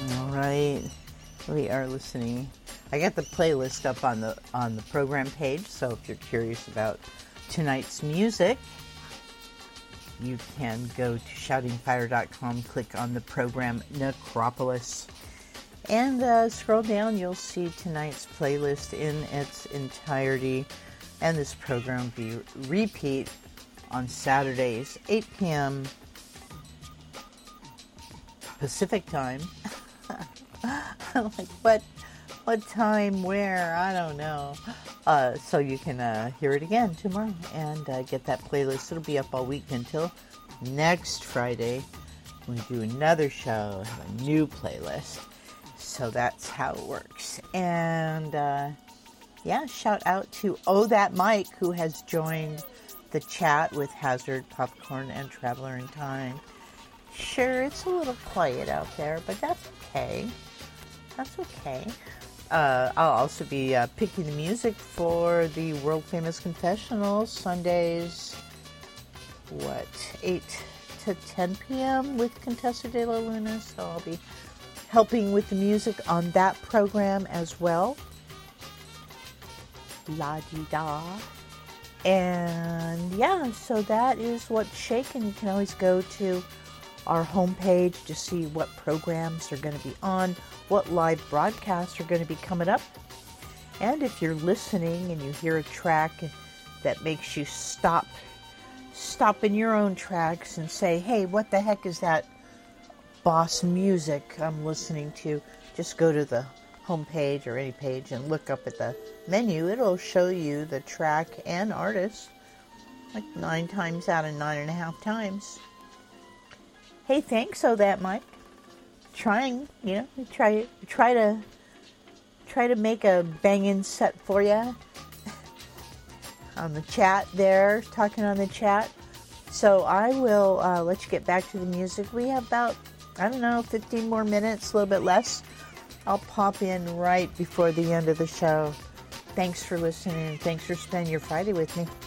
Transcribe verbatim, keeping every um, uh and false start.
All right, we are listening. I got the playlist up on the on the program page, so if you're curious about tonight's music, you can go to shouting fire dot com, click on the program Necropolis, and uh, scroll down. You'll see tonight's playlist in its entirety, and this program will be repeat on Saturdays, eight p.m. Pacific time. Like what what time, where, I don't know. Uh, so you can uh, hear it again tomorrow and uh, get that playlist. It'll be up all week until next Friday. We do another show, have a new playlist. So that's how it works. And uh, yeah, shout out to Oh That Mike, who has joined the chat with Hazard, Popcorn, and Traveler in Time. Sure, it's a little quiet out there, but that's okay. That's okay. Uh, I'll also be uh, picking the music for the World Famous Confessionals Sundays, what, eight to ten p.m. with Contessa de la Luna, so I'll be helping with the music on that program as well. La-di-da. And yeah, so that is what's shaking. You can always go to our homepage to see what programs are going to be on, what live broadcasts are going to be coming up. And if you're listening and you hear a track that makes you stop, stop in your own tracks and say, hey, what the heck is that boss music I'm listening to? Just go to the homepage or any page and look up at the menu. It'll show you the track and artist like nine times out of nine and a half times. Hey, thanks, Oh That Mike. Trying, you know, try try to try to make a banging set for you on the chat there, talking on the chat. So I will uh, let you get back to the music. We have about, I don't know, fifteen more minutes, a little bit less. I'll pop in right before the end of the show. Thanks for listening, and thanks for spending your Friday with me.